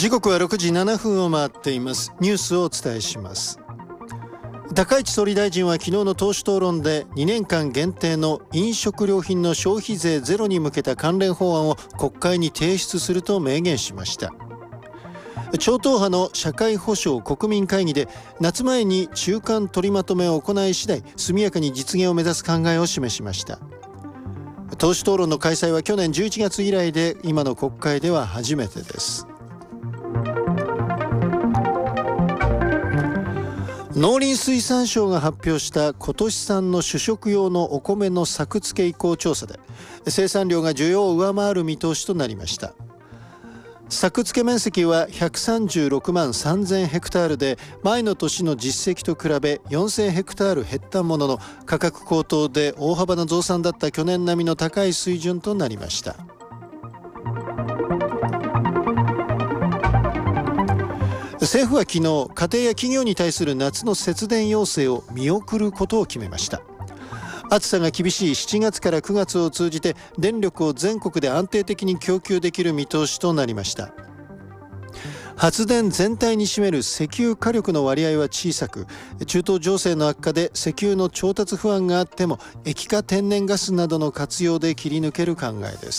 時刻は6時7分を回っています。ニュースをお伝えします。高市総理大臣は昨日の党首討論で2年間限定の飲食料品の消費税ゼロに向けた関連法案を国会に提出すると明言しました。超党派の社会保障国民会議で夏前に中間取りまとめを行い次第速やかに実現を目指す考えを示しました。党首討論の開催は去年11月以来で今の国会では初めてです。農林水産省が発表した今年産の主食用のお米の作付け意向調査で生産量が需要を上回る見通しとなりました。作付け面積は136万3000ヘクタールで前の年の実績と比べ4000ヘクタール減ったものの価格高騰で大幅な増産だった去年並みの高い水準となりました。政府は昨日、家庭や企業に対する夏の節電要請を見送ることを決めました。暑さが厳しい7月から9月を通じて電力を全国で安定的に供給できる見通しとなりました。発電全体に占める石油火力の割合は小さく、中東情勢の悪化で石油の調達不安があっても液化天然ガスなどの活用で切り抜ける考えです。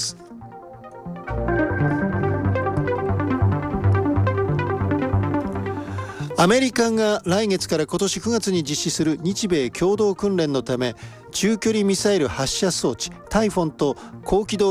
アメリカが来月から今年9月に実施する日米共同訓練のため中距離ミサイル発射装置タイフォンと高機動